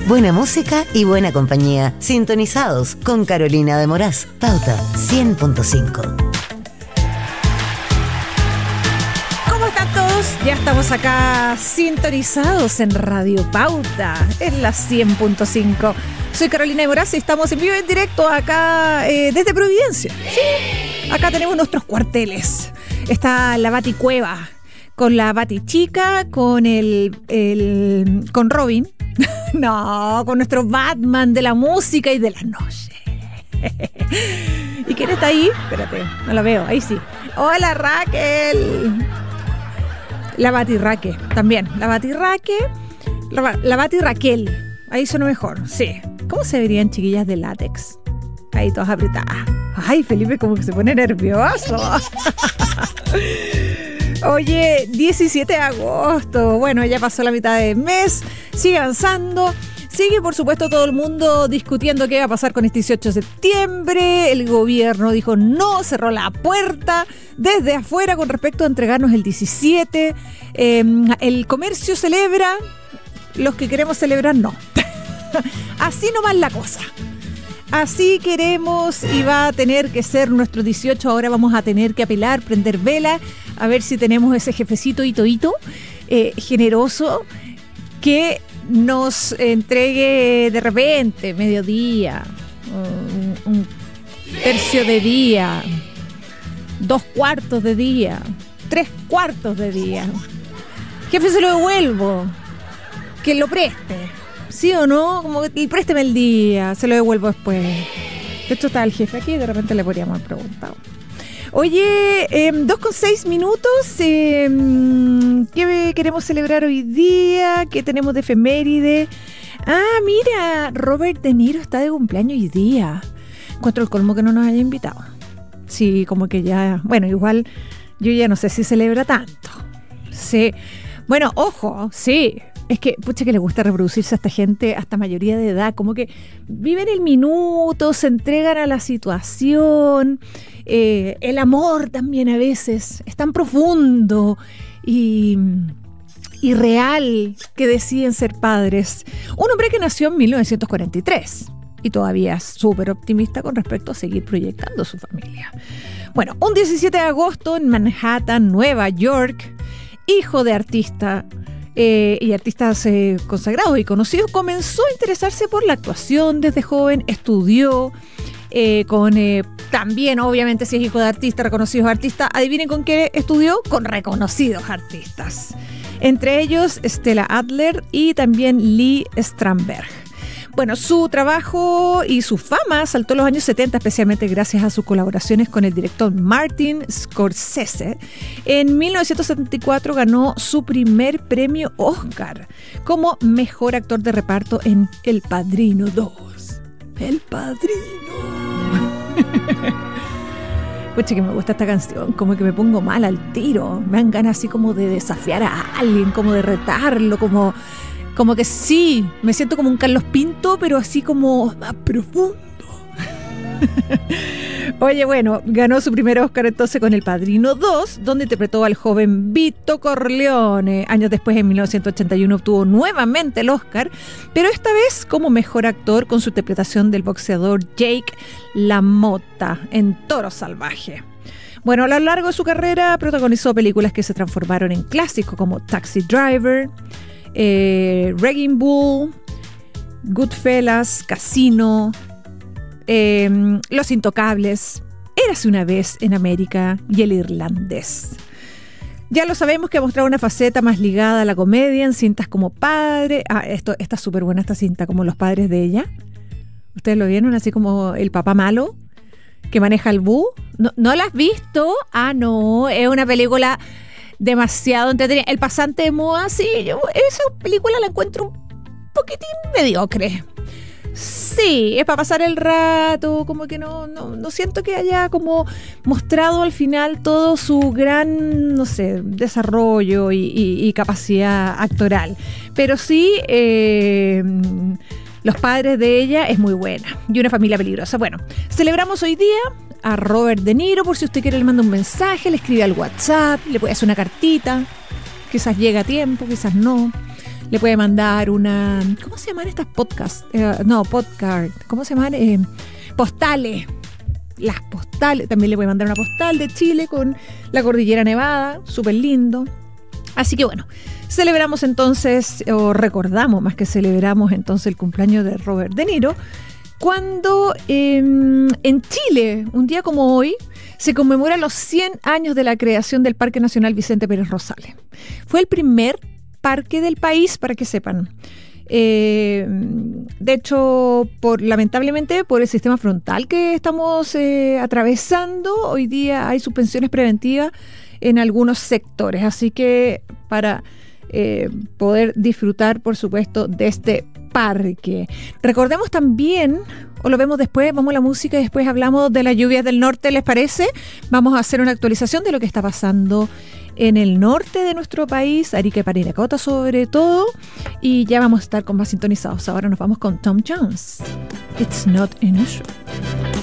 buena música y buena compañía. Sintonizados con Carolina de Moraz. Pauta 100.5. ¿Cómo están todos? Ya estamos acá sintonizados en Radio Pauta, en la 100.5. Soy Carolina de Moraz y estamos en vivo en directo acá desde Providencia. Sí, acá tenemos nuestros cuarteles. Está la Baticueva con la Batichica, con con Robin. No, con nuestro Batman de la música y de la noche. ¿Y quién está ahí? Espérate, no la veo, ahí sí. Hola, Raquel. La Batirraque, también. La Batirraque, la Batirraquel. Ahí suena mejor, sí. ¿Cómo se verían chiquillas de látex? Ahí todas apretadas. Ay, Felipe como que se pone nervioso. Oye, 17 de agosto. Bueno, ya pasó la mitad del mes. Sigue avanzando. Sigue, por supuesto, todo el mundo discutiendo qué va a pasar con este 18 de septiembre. El gobierno dijo no, cerró la puerta desde afuera con respecto a entregarnos el 17. El comercio celebra. Los que queremos celebrar, no. Así nomás la cosa. Así queremos y va a tener que ser nuestro 18. Ahora vamos a tener que apelar, prender vela, a ver si tenemos ese jefecito hito generoso que nos entregue de repente mediodía, un tercio de día, 2/4 de día, 3/4 de día. Jefe, se lo devuelvo, que lo preste. ¿Sí o no? Como que présteme el día, se lo devuelvo después. De hecho está el jefe aquí, de repente le podríamos haber preguntado. Oye, 2:06 minutos. ¿Qué queremos celebrar hoy día? ¿Qué tenemos de efeméride? Ah, mira, Robert De Niro está de cumpleaños hoy día. Encuentro el colmo que no nos haya invitado. Sí, como que ya... Bueno, igual yo ya no sé si celebra tanto. Sí. Bueno, ojo, sí. Es que, pucha, que le gusta reproducirse a esta gente hasta mayoría de edad, como que viven el minuto, se entregan a la situación, el amor también a veces es tan profundo y real que deciden ser padres. Un hombre que nació en 1943 y todavía es súper optimista con respecto a seguir proyectando su familia. Bueno, un 17 de agosto en Manhattan, Nueva York, hijo de artista y artistas consagrados y conocidos, comenzó a interesarse por la actuación desde joven, estudió también, obviamente, si es hijo de artistas, reconocidos artistas, adivinen con qué estudió, con reconocidos artistas, entre ellos Stella Adler y también Lee Strasberg. Bueno, su trabajo y su fama saltó en los años 70, especialmente gracias a sus colaboraciones con el director Martin Scorsese. En 1974 ganó su primer premio Oscar como mejor actor de reparto en El Padrino 2. El Padrino. Pucha, que me gusta esta canción, como que me pongo mal al tiro. Me dan ganas así como de desafiar a alguien, como de retarlo, como que sí, me siento como un Carlos Pinto, pero así como más profundo. Oye, bueno, ganó su primer Oscar entonces con El Padrino 2, donde interpretó al joven Vito Corleone. Años después, en 1981, obtuvo nuevamente el Oscar, pero esta vez como mejor actor con su interpretación del boxeador Jake LaMotta en Toro Salvaje. Bueno, a lo largo de su carrera protagonizó películas que se transformaron en clásicos como Taxi Driver, Wrecking Bull, Goodfellas, Casino, Los Intocables, Érase una vez en América y El Irlandés. Ya lo sabemos que ha mostrado una faceta más ligada a la comedia en cintas como Padre. Esta es súper buena, esta cinta, como Los padres de ella. ¿Ustedes lo vieron? Así como El papá malo que maneja el bus. ¿No la has visto? Ah, no, es una película demasiado entretenida. El pasante de moda, sí, yo esa película la encuentro un poquitín mediocre. Sí, es para pasar el rato, como que no siento que haya como mostrado al final todo su gran, no sé, desarrollo y capacidad actoral. Pero sí, Los padres de ella es muy buena. Y Una familia peligrosa. Bueno, celebramos hoy día a Robert De Niro. Por si usted quiere, le manda un mensaje, le escribe al WhatsApp, le puede hacer una cartita. Quizás llega a tiempo, quizás no. le puede mandar una... ¿Cómo se llaman estas podcasts? Podcast. ¿Cómo se llaman? Postales. Las postales. También le puede mandar una postal de Chile con la Cordillera Nevada. Súper lindo. Así que bueno, celebramos entonces, o recordamos más que celebramos entonces el cumpleaños de Robert De Niro, cuando en Chile, un día como hoy, se conmemoran los 100 años de la creación del Parque Nacional Vicente Pérez Rosales. Fue el primer parque del país, para que sepan. De hecho, lamentablemente, por el sistema frontal que estamos atravesando, hoy día hay suspensiones preventivas en algunos sectores. Así que para poder disfrutar, por supuesto, de este parque. Recordemos también, o lo vemos después, vamos a la música y después hablamos de las lluvias del norte, ¿les parece? Vamos a hacer una actualización de lo que está pasando en el norte de nuestro país, Arica y Parinacota sobre todo, y ya vamos a estar con más sintonizados. Ahora nos vamos con Tom Jones. It's not an issue.